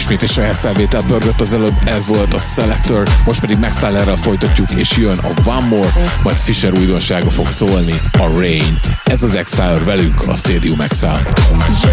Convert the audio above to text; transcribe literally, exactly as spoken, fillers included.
ismét egy saját felvétel pörgött az előbb, ez volt a Selector, most pedig Max Tylerrel folytatjuk, és jön a One More, majd Fisher újdonsága fog szólni, a Rain. Ez az Exile velünk a Stadium Exile.